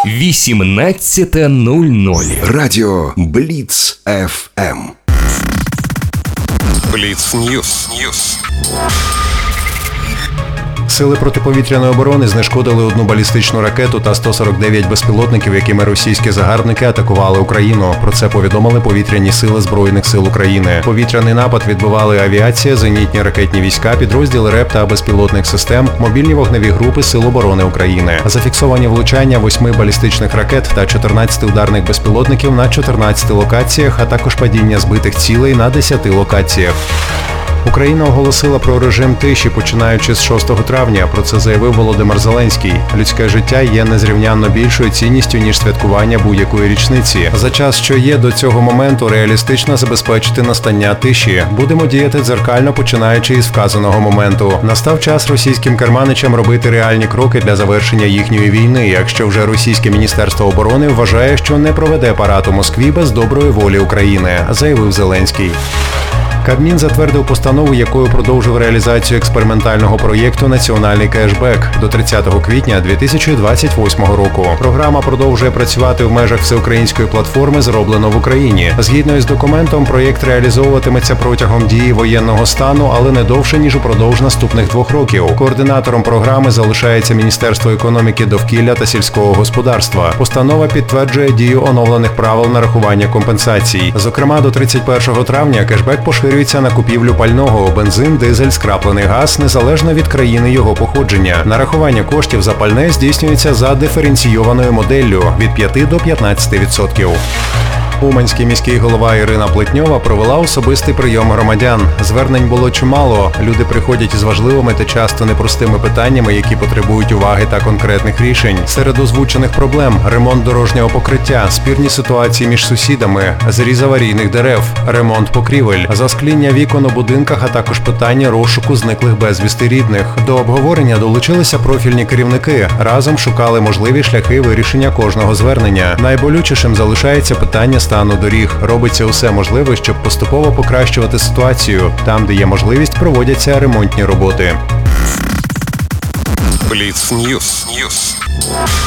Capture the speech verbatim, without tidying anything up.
вісімнадцята нуль нуль. Радіо Бліц еф ем. Бліц Ньюс. Сили протиповітряної оборони знешкодили одну балістичну ракету та сто сорок дев'ять безпілотників, якими російські загарбники атакували Україну. Про це повідомили повітряні сили Збройних сил України. Повітряний напад відбивали авіація, зенітні ракетні війська, підрозділи РЕП та безпілотних систем, мобільні вогневі групи Сил оборони України. Зафіксовані влучання восьми балістичних ракет та чотирнадцяти ударних безпілотників на чотирнадцяти локаціях, а також падіння збитих цілей на десяти локаціях. Україна оголосила про режим тиші, починаючи з шостого травня. Про це заявив Володимир Зеленський. Людське життя є незрівнянно більшою цінністю, ніж святкування будь-якої річниці. За час, що є до цього моменту, реалістично забезпечити настання тиші. Будемо діяти дзеркально, починаючи із вказаного моменту. Настав час російським керманичам робити реальні кроки для завершення їхньої війни, якщо вже російське Міністерство оборони вважає, що не проведе парад у Москві без доброї волі України, заявив Зеленський. Кабмін затвердив постанову, якою продовжив реалізацію експериментального проєкту «Національний кешбек» до тридцятого квітня дві тисячі двадцять восьмого року. Програма продовжує працювати в межах всеукраїнської платформи «Зроблено в Україні». Згідно із документом, проєкт реалізовуватиметься протягом дії воєнного стану, але не довше, ніж упродовж наступних двох років. Координатором програми залишається Міністерство економіки, довкілля та сільського господарства. Постанова підтверджує дію оновлених правил нарахування компенсацій. Зокрема, до тридцять першого травня кешбек поширюється на купівлю пального, бензин, дизель, скраплений газ, незалежно від країни його походження. Нарахування коштів за пальне здійснюється за диференційованою моделлю від п'яти до п'ятнадцяти відсотків. Уманський міський голова Ірина Плетньова провела особистий прийом громадян. Звернень було чимало. Люди приходять із важливими та часто непростими питаннями, які потребують уваги та конкретних рішень. Серед озвучених проблем – ремонт дорожнього покриття, спірні ситуації між сусідами, зріз аварійних дерев, ремонт покрівель, заскління вікон у будинках, а також питання розшуку зниклих безвісти рідних. До обговорення долучилися профільні керівники. Разом шукали можливі шляхи вирішення кожного звернення. Найболючішим залишається питання стану доріг. Робиться усе можливе, щоб поступово покращувати ситуацію. Там, де є можливість, проводяться ремонтні роботи. Бліц Ньюс.